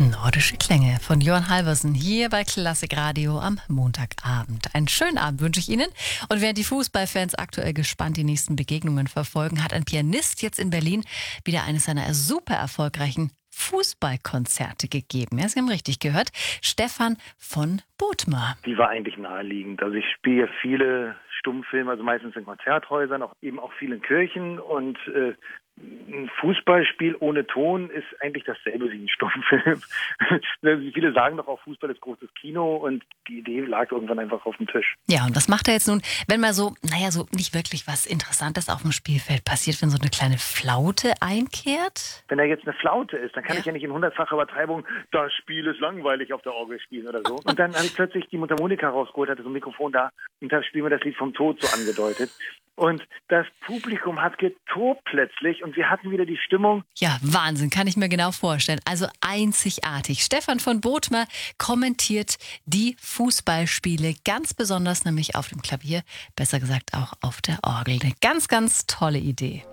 Nordische Klänge von Johann Halvorsen hier bei Klassik Radio am Montagabend. Einen schönen Abend wünsche ich Ihnen. Und während die Fußballfans aktuell gespannt die nächsten Begegnungen verfolgen, hat ein Pianist jetzt in Berlin wieder eines seiner super erfolgreichen Fußballkonzerte gegeben. Ja, Sie haben richtig gehört. Stefan von Bothmer. Die war eigentlich naheliegend. Also ich spiele viele Stummfilme, also meistens in Konzerthäusern, eben auch viel in Kirchen, und ein Fußballspiel ohne Ton ist eigentlich dasselbe wie ein Stummfilm. Viele sagen doch auch, Fußball ist großes Kino, und die Idee lag irgendwann einfach auf dem Tisch. Ja, und was macht er jetzt nun, wenn mal so nicht wirklich was Interessantes auf dem Spielfeld passiert, wenn so eine kleine Flaute einkehrt? Wenn da jetzt eine Flaute ist, dann kann ich ja nicht in 100-facher Übertreibung, das Spiel ist langweilig, auf der Orgel spielen oder so. Und dann habe ich plötzlich die Mundharmonika rausgeholt, hatte so ein Mikrofon da, und da spielen wir das Lied vom Tod so angedeutet. Und das Publikum hat getobt plötzlich, und wir hatten wieder die Stimmung. Ja, Wahnsinn, kann ich mir genau vorstellen. Also einzigartig. Stefan von Bothmer kommentiert die Fußballspiele ganz besonders, nämlich auf dem Klavier, besser gesagt auch auf der Orgel. Eine ganz, ganz tolle Idee.